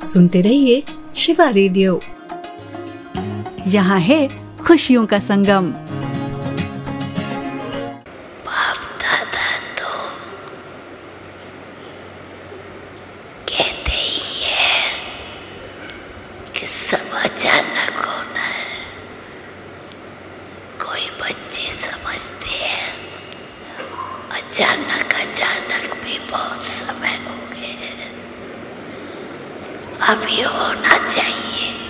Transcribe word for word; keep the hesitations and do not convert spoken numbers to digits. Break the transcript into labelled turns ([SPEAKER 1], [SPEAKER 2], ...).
[SPEAKER 1] सुनते रहिए शिवा रेडियो। यहाँ है खुशियों का संगम।
[SPEAKER 2] बाप दादा तो कहते ही है कि सब अचानक होना है। कोई बच्चे समझते हैं अचानक अचानक भी बहुत समय हो गए, अभी होना चाहिए।